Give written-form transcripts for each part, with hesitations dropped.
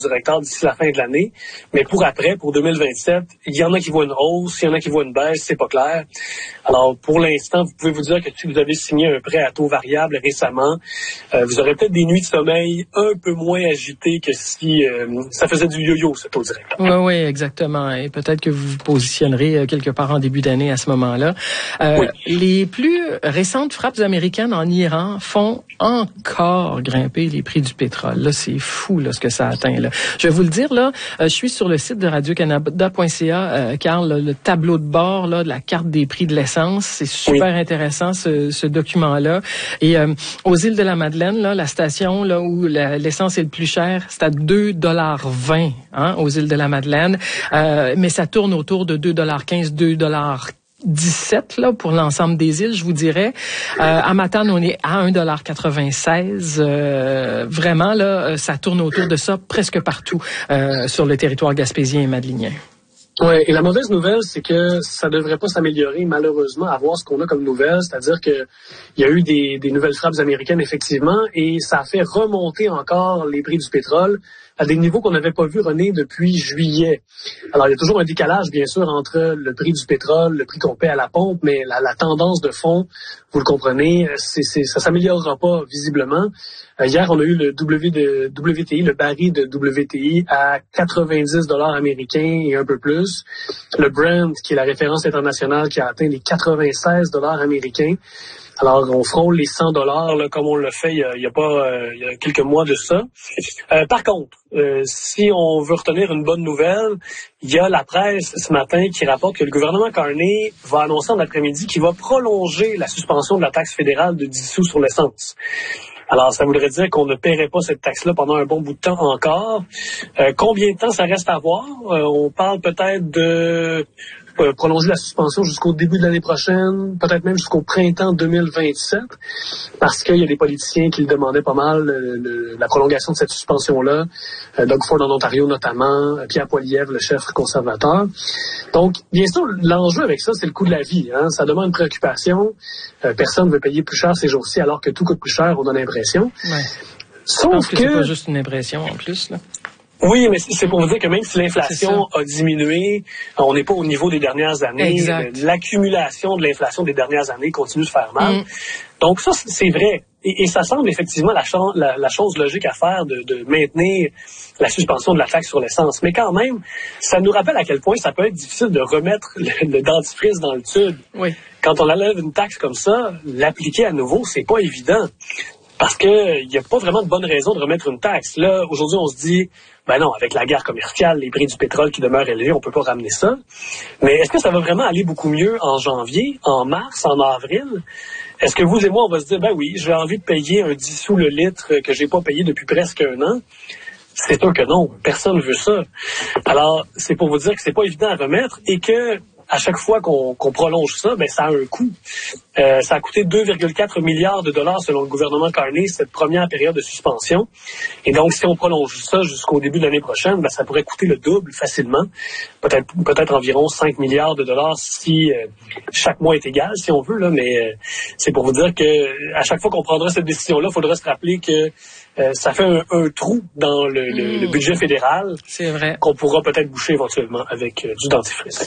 directeur d'ici la fin de l'année. Mais pour après, pour 2027, il y en a qui voient une hausse, il y en a qui voient une baisse, c'est pas clair. Alors, pour l'instant, vous pouvez vous dire que si vous avez signé un prêt à taux variable récemment, vous aurez peut-être des nuits de sommeil un peu moins agitées que si ça faisait du yo-yo, ce taux directeur. Oui, exactement. Et peut-être que vous vous positionnerez quelque part en début d'année à ce moment-là. Oui. Les plus récentes frappes américaines en Iran font encore grimper les prix du pétrole. Là, c'est fou là, ce que ça atteint. Là. Je vais vous le dire, là, je suis sur le site de radiocanada.ca, Carl, le tableau de bord là, de la carte des prix de l'essence. C'est super intéressant, ce document-là. Et aux îles de la Madeleine, là, la station là où l'essence est le plus chère, c'est à 2,20 $, aux îles de la Madeleine. Mais ça tourne autour de 2,15 $, 2,17 $, là, pour l'ensemble des îles, je vous dirais. À Matane, on est à 1,96 $. Vraiment, là, ça tourne autour de ça presque partout sur le territoire gaspésien et madelinien. Oui, et la mauvaise nouvelle, c'est que ça devrait pas s'améliorer, malheureusement, à voir ce qu'on a comme nouvelle, c'est-à-dire que il y a eu des nouvelles frappes américaines, effectivement, et ça a fait remonter encore les prix du pétrole à des niveaux qu'on n'avait pas vu, René, depuis juillet. Alors, il y a toujours un décalage, bien sûr, entre le prix du pétrole, le prix qu'on paie à la pompe, mais la tendance de fond, vous le comprenez, ça s'améliorera pas visiblement. Hier, on a eu le WTI, le baril de WTI à 90 $ américains et un peu plus. Le Brent, qui est la référence internationale, qui a atteint les 96 $ américains. Alors, on frôle les 100 $ là, comme on l'a fait il y a quelques mois de ça. Par contre, si on veut retenir une bonne nouvelle, il y a la presse ce matin qui rapporte que le gouvernement Carney va annoncer en après-midi qu'il va prolonger la suspension de la taxe fédérale de 10 sous sur l'essence. Alors, ça voudrait dire qu'on ne paierait pas cette taxe-là pendant un bon bout de temps encore. Combien de temps ça reste à voir? On parle peut-être de prolonger la suspension jusqu'au début de l'année prochaine, peut-être même jusqu'au printemps 2027, parce qu'il y a des politiciens qui le demandaient pas mal, la prolongation de cette suspension-là. Doug Ford en Ontario notamment, Pierre Poilievre, le chef conservateur. Donc, bien sûr, l'enjeu avec ça, c'est le coût de la vie. Ça demande une préoccupation. Personne ne veut payer plus cher ces jours-ci, alors que tout coûte plus cher, on a l'impression. Ouais. Sauf que c'est pas juste une impression en plus, là. Oui, mais c'est pour vous dire que même si l'inflation a diminué, on n'est pas au niveau des dernières années. Exact. L'accumulation de l'inflation des dernières années continue de faire mal. Donc ça, c'est vrai. Et ça semble effectivement la chose logique à faire de maintenir la suspension de la taxe sur l'essence. Mais quand même, ça nous rappelle à quel point ça peut être difficile de remettre le dentifrice dans le tube. Oui. Quand on enlève une taxe comme ça, l'appliquer à nouveau, c'est pas évident. Parce que il n'y a pas vraiment de bonne raison de remettre une taxe. Là, aujourd'hui, on se dit, ben non, avec la guerre commerciale, les prix du pétrole qui demeurent élevés, on peut pas ramener ça. Mais est-ce que ça va vraiment aller beaucoup mieux en janvier, en mars, en avril? Est-ce que vous et moi, on va se dire, ben oui, j'ai envie de payer un 10 sous le litre que j'ai pas payé depuis presque un an? C'est sûr que non. Personne ne veut ça. Alors, c'est pour vous dire que c'est pas évident à remettre et que à chaque fois qu'on prolonge ça, ben ça a un coût. Ça a coûté 2,4 milliards de dollars selon le gouvernement Carney, cette première période de suspension. Et donc, si on prolonge ça jusqu'au début de l'année prochaine, ben ça pourrait coûter le double facilement. Peut-être environ 5 milliards de dollars si chaque mois est égal, si on veut, là. Mais c'est pour vous dire que à chaque fois qu'on prendra cette décision-là, il faudra se rappeler que ça fait un trou dans le budget fédéral. C'est vrai. Qu'on pourra peut-être boucher éventuellement avec du dentifrice.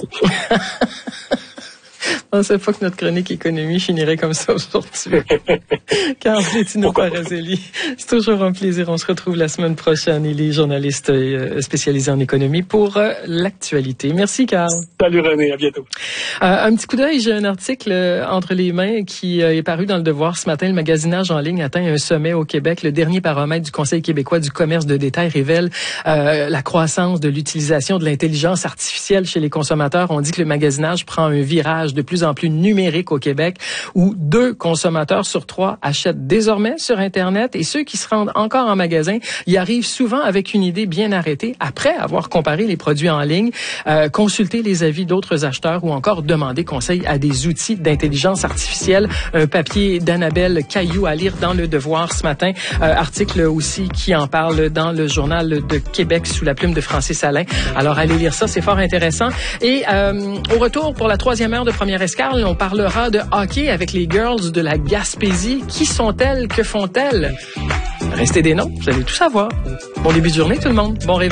Je ne pensais pas que notre chronique économie finirait comme ça aujourd'hui. Carl Flétino Parazelli, c'est toujours un plaisir. On se retrouve la semaine prochaine. Il est journaliste spécialisé en économie pour l'actualité. Merci, Carl. Salut René, à bientôt. Un petit coup d'œil, j'ai un article entre les mains qui est paru dans Le Devoir ce matin. Le magasinage en ligne atteint un sommet au Québec. Le dernier baromètre du Conseil québécois du commerce de détail révèle la croissance de l'utilisation de l'intelligence artificielle chez les consommateurs. On dit que le magasinage prend un virage de plus en plus numérique au Québec, où 2 consommateurs sur 3 achètent désormais sur Internet, et ceux qui se rendent encore en magasin y arrivent souvent avec une idée bien arrêtée, après avoir comparé les produits en ligne, consulter les avis d'autres acheteurs ou encore demander conseil à des outils d'intelligence artificielle. Un papier d'Annabelle Caillou à lire dans Le Devoir ce matin, article aussi qui en parle dans le Journal de Québec sous la plume de Francis Alain. Alors allez lire ça, c'est fort intéressant. Et au retour pour la 3e heure de Première Escale, on parlera de hockey avec les Girls de la Gaspésie. Qui sont-elles? Que font-elles? Restez des noms, vous allez tout savoir. Bon début de journée tout le monde. Bon réveil.